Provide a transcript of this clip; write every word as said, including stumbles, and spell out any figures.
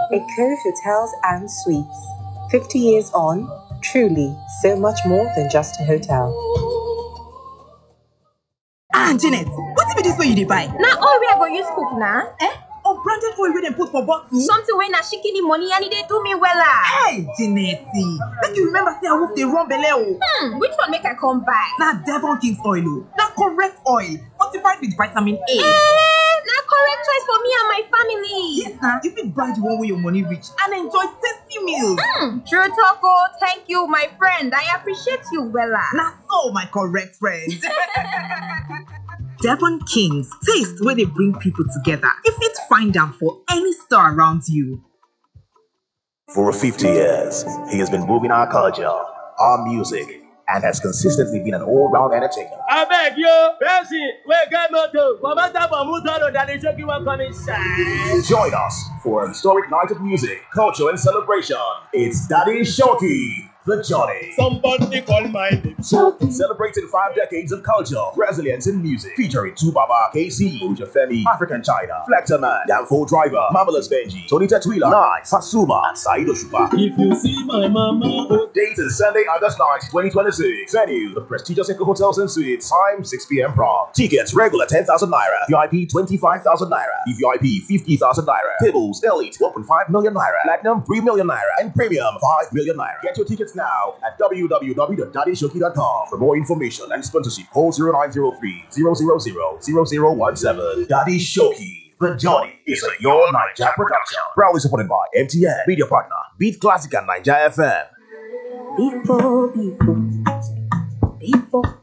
Eco Hotels and Suites. fifty years on, truly so much more than just a hotel. Ah, Janet, what be this way you dey buy? Na oil wey I go use cook na. Eh? Oh, branded oil wey dem put for bottle? Something wey na shikini money and e dey do me wella. Hey, Janet, make you remember say I wolf dey run belle o. Hmm, which one make I come buy? Na Devon King's oil o. Na correct oil, fortified with vitamin A. Eh, na correct choice for me and my family. Yes, na. You fit buy the one wey your money reach and enjoy tasty meals. Hmm, true talk o. Thank you, my friend. I appreciate you wella. Na so, my correct friend. Devon King's, taste where they bring people together. You fit find them for any store around you. For fifty years, he has been moving our culture, our music, and has consistently been an all-round entertainer. I beg you, Pepsi, we got moto. For matter for moto, that is joking one coming shine. Join us for a historic night of music, culture, and celebration. It's Daddy Shoki, the Johnny. Somebody call my name. Celebrating five decades of culture, resilience, and music. Featuring Tubaba, K C, Uja Femi, African China, Flector Man, Danfo Driver, Marvelous Benji, Tony Tetuila, Nice, Pasuma, and Saido Shupa. If you see my mama. Date is Sunday, August ninth, twenty twenty-six. Venue, the prestigious Eco Hotels and Suites. Time, six p m prompt. Tickets, regular ten thousand naira. V I P, twenty-five thousand naira. V V I P, fifty thousand naira. Tables, Elite, one point five million naira. Platinum, three million naira. And Premium, five million naira. Get your tickets now at w w w dot daddy shoki dot com. For more information and sponsorship, call zero nine zero three, zero zero zero, zero zero one seven. Daddy Shoki, the Johnny, is a Your Naija production. Proudly supported by M T N, media partner, Beat Classic and Naija F M. Before, before, before.